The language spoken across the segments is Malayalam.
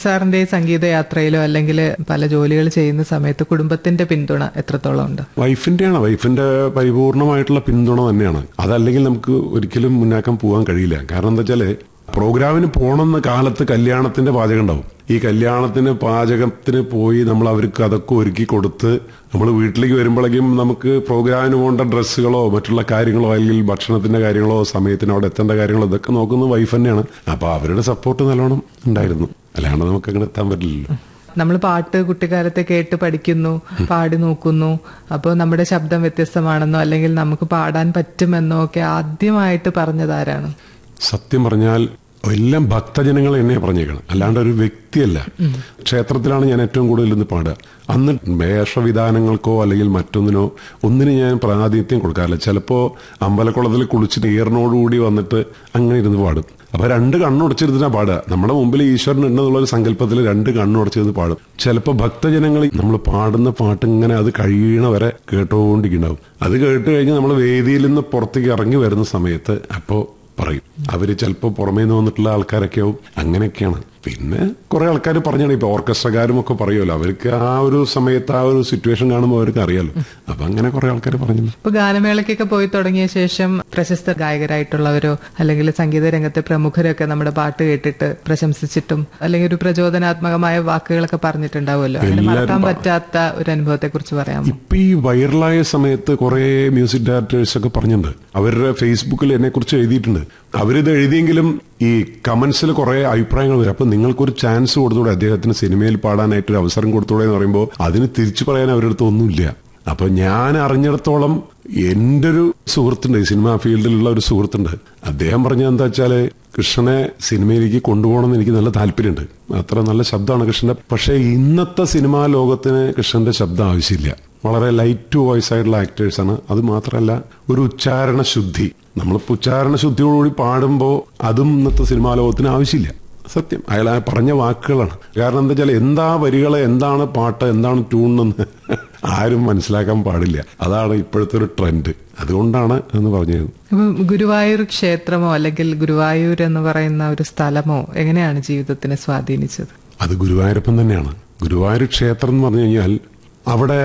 സാറിന്റെ സംഗീത യാത്രയിലോ അല്ലെങ്കിൽ പല ജോലികൾ ചെയ്യുന്ന സമയത്ത് കുടുംബത്തിന്റെ പിന്തുണ എത്രത്തോളം ഉണ്ട്? വൈഫിന്റെ പരിപൂർണമായിട്ടുള്ള പിന്തുണ തന്നെയാണ്. അതല്ലെങ്കിൽ നമുക്ക് ഒരിക്കലും മുന്നാക്കം പോകാൻ കഴിയില്ല. കാരണം എന്താ വെച്ചാല് പ്രോഗ്രാമിന് പോകണമെന്ന കാലത്ത് കല്യാണത്തിന്റെ പാചകം ഉണ്ടാവും. ഈ കല്യാണത്തിന് പാചകത്തിന് പോയി നമ്മൾ അവർക്ക് അതൊക്കെ ഒരുക്കി കൊടുത്ത് നമ്മൾ വീട്ടിലേക്ക് വരുമ്പോഴേക്കും നമുക്ക് പ്രോഗ്രാമിന് പോകേണ്ട ഡ്രസ്സുകളോ മറ്റുള്ള കാര്യങ്ങളോ അല്ലെങ്കിൽ ഭക്ഷണത്തിന്റെ കാര്യങ്ങളോ സമയത്തിന് അവിടെ എത്തേണ്ട കാര്യങ്ങളോ ഇതൊക്കെ നോക്കുന്നത് വൈഫ് തന്നെയാണ്. അപ്പൊ അവരുടെ സപ്പോർട്ട് നല്ലോണം ഉണ്ടായിരുന്നു. അല്ലാണ്ട് നമുക്ക് അങ്ങനെ എത്താൻ പറ്റില്ലല്ലോ. നമ്മൾ പാട്ട് കുട്ടിക്കാലത്തെ കേട്ട് പഠിക്കുന്നു, പാടി നോക്കുന്നു. അപ്പോൾ നമ്മുടെ ശബ്ദം വ്യത്യസ്തമാണെന്നോ അല്ലെങ്കിൽ നമുക്ക് പാടാൻ പറ്റുമെന്നോ ഒക്കെ ആദ്യമായിട്ട് പറഞ്ഞതാരാണ്? സത്യം പറഞ്ഞാൽ എല്ലാം ഭക്തജനങ്ങൾ എന്നെ പറഞ്ഞേക്കണം, അല്ലാണ്ട് ഒരു വ്യക്തിയല്ല. ക്ഷേത്രത്തിലാണ് ഞാൻ ഏറ്റവും കൂടുതൽ ഇന്ന് പാടുക. അന്ന് വേഷവിധാനങ്ങൾക്കോ അല്ലെങ്കിൽ ഒന്നിനും ഞാൻ പ്രാതിനിധ്യം കൊടുക്കാറില്ല. ചിലപ്പോൾ അമ്പലക്കുളത്തിൽ കുളിച്ചിട്ട് ഈറിനോടുകൂടി വന്നിട്ട് അങ്ങനെ ഇരുന്ന് പാടും. അപ്പൊ 2 കണ്ണുടച്ചിരുന്നാ പാടുക. നമ്മുടെ മുമ്പിൽ ഈശ്വരൻ ഉണ്ടെന്നുള്ളൊരു സങ്കല്പത്തിൽ 2 കണ്ണുടച്ചിരുന്ന് പാടും. ചിലപ്പോൾ ഭക്തജനങ്ങൾ നമ്മൾ പാടുന്ന പാട്ട് ഇങ്ങനെ അത് കഴിയണ വരെ കേട്ടോണ്ടിരിക്കുന്നുണ്ടാവും. അത് കേട്ട് കഴിഞ്ഞ് നമ്മൾ വേദിയിൽ നിന്ന് പുറത്തേക്ക് ഇറങ്ങി വരുന്ന സമയത്ത് അപ്പോൾ പറയും. അവര് ചിലപ്പോൾ പുറമേ നിന്ന് വന്നിട്ടുള്ള ആൾക്കാരൊക്കെ ആവും. അങ്ങനെയൊക്കെയാണ്. പിന്നെ കുറെ ആൾക്കാർ പറഞ്ഞാണ്, ഇപ്പൊ ഓർക്കസ്ട്രക്കാരും ഒക്കെ പറയുമല്ലോ, അവർക്ക് ആ ഒരു സമയത്ത് ആ ഒരു സിറ്റുവേഷൻ കാണുമ്പോൾ അവർക്ക് അറിയാലോ. അപ്പൊ അങ്ങനെ കുറെ ആൾക്കാർ പറഞ്ഞു. ഇപ്പൊ ഗാനമേളയ്ക്കൊക്കെ പോയി തുടങ്ങിയ ശേഷം പ്രശസ്ത ഗായകരായിട്ടുള്ളവരോ അല്ലെങ്കിൽ സംഗീത രംഗത്തെ പ്രമുഖരൊക്കെ നമ്മുടെ പാട്ട് കേട്ടിട്ട് പ്രശംസിച്ചിട്ടും അല്ലെങ്കിൽ ഒരു പ്രചോദനാത്മകമായ വാക്കുകളൊക്കെ പറഞ്ഞിട്ടുണ്ടാവുമല്ലോ. അങ്ങനെ മറക്കാൻ പറ്റാത്ത ഒരു അനുഭവത്തെ കുറിച്ച് പറയാമോ? ഇപ്പൊ ഈ വൈറലായ സമയത്ത് കുറെ മ്യൂസിക് ഡയറക്ടേഴ്സ് ഒക്കെ പറഞ്ഞിട്ടുണ്ട്. അവരുടെ ഫേസ്ബുക്കിൽ എന്നെ കുറിച്ച് എഴുതിയിട്ടുണ്ട്. അവരിത് എഴുതിയെങ്കിലും ഈ കമന്റ്സിൽ കുറെ അഭിപ്രായങ്ങൾ വരും. അപ്പൊ നിങ്ങൾക്കൊരു ചാൻസ് കൊടുത്തൂടെ, അദ്ദേഹത്തിന് സിനിമയിൽ പാടാനായിട്ടൊരു അവസരം കൊടുത്തൂടെ എന്ന് പറയുമ്പോൾ അതിന് തിരിച്ചു പറയാൻ അവരുടെ അടുത്ത് ഒന്നുമില്ല. അപ്പൊ ഞാൻ അറിഞ്ഞിടത്തോളം എൻ്റെ ഒരു സുഹൃത്തുണ്ട്, ഈ സിനിമാ ഫീൽഡിലുള്ള ഒരു സുഹൃത്തുണ്ട്. അദ്ദേഹം പറഞ്ഞത് എന്താ വെച്ചാല്, കൃഷ്ണനെ സിനിമയിലേക്ക് കൊണ്ടുപോകണമെന്ന് എനിക്ക് നല്ല താല്പര്യമുണ്ട്. അത്ര നല്ല ശബ്ദമാണ് കൃഷ്ണന്റെ. പക്ഷെ ഇന്നത്തെ സിനിമാ ലോകത്തിന് കൃഷ്ണന്റെ ശബ്ദം ആവശ്യമില്ല. വളരെ ലൈറ്റ് വോയിസ് ആയിട്ടുള്ള ആക്ടേഴ്സാണ്. അത് മാത്രമല്ല ഒരു ഉച്ചാരണ ശുദ്ധി. നമ്മളിപ്പോൾ ഉച്ചാരണ ശുദ്ധിയോടുകൂടി പാടുമ്പോൾ അതും ഇന്നത്തെ സിനിമാ ലോകത്തിന് ആവശ്യമില്ല. സത്യം, അയാൾ പറഞ്ഞ വാക്കുകളാണ്. കാരണം എന്താ വെച്ചാൽ എന്താ വരികളെ, എന്താണ് പാട്ട്, എന്താണ് ട്യൂൺ എന്ന് ആരും മനസ്സിലാക്കാൻ പാടില്ല. അതാണ് ഇപ്പോഴത്തെ ഒരു ട്രെൻഡ്. അതുകൊണ്ടാണ് എന്ന് പറഞ്ഞത്. ഗുരുവായൂർ ക്ഷേത്രമോ അല്ലെങ്കിൽ ഗുരുവായൂർ എന്ന് പറയുന്ന ഒരു സ്ഥലമോ എങ്ങനെയാണ് ജീവിതത്തിനെ സ്വാധീനിച്ചത്? അത് ഗുരുവായൂരപ്പൻ തന്നെയാണ്. ഗുരുവായൂർ ക്ഷേത്രം എന്ന് പറഞ്ഞു കഴിഞ്ഞാൽ അവിടെ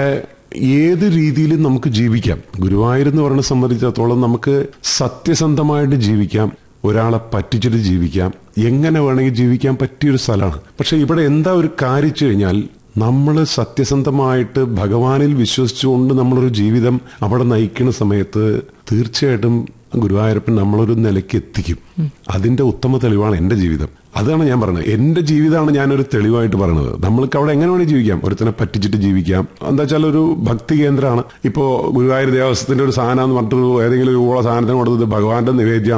ഏത് രീതിയിലും നമുക്ക് ജീവിക്കാം. ഗുരുവായൂർ എന്ന് പറയുന്ന സംബന്ധിച്ചിടത്തോളം നമുക്ക് സത്യസന്ധമായിട്ട് ജീവിക്കാം, ഒരാളെ പറ്റിച്ചിട്ട് ജീവിക്കാം, എങ്ങനെ വേണമെങ്കിൽ ജീവിക്കാൻ പറ്റിയൊരു സ്ഥലമാണ്. പക്ഷെ ഇവിടെ എന്താ ഒരു കാര്യം വെച്ച് കഴിഞ്ഞാൽ, നമ്മൾ സത്യസന്ധമായിട്ട് ഭഗവാനിൽ വിശ്വസിച്ചുകൊണ്ട് നമ്മളൊരു ജീവിതം അവിടെ നയിക്കുന്ന സമയത്ത് തീർച്ചയായിട്ടും ഗുരുവായൂരപ്പൻ നമ്മളൊരു നിലയ്ക്ക് എത്തിക്കും. അതിന്റെ ഉത്തമ തെളിവാണ് എന്റെ ജീവിതം. അതാണ് ഞാൻ പറഞ്ഞത്. എന്റെ ജീവിതമാണ് ഞാനൊരു തെളിവായിട്ട് പറയുന്നത്. നമ്മൾക്ക് അവിടെ എങ്ങനെ വേണമെങ്കിൽ ജീവിക്കാം, ഒരുത്തനെ പറ്റിച്ചിട്ട് ജീവിക്കാം. എന്താ വെച്ചാൽ ഒരു ഭക്തി കേന്ദ്രമാണ്. ഇപ്പോ ഗുരുവായൂർ ദേവസ്വത്തിന്റെ ഒരു സാധനം എന്ന് പറഞ്ഞിട്ട് ഏതെങ്കിലും ഒരു സാധനത്തിന് കൊടുത്തത് ഭഗവാന്റെ നിവേദ്യം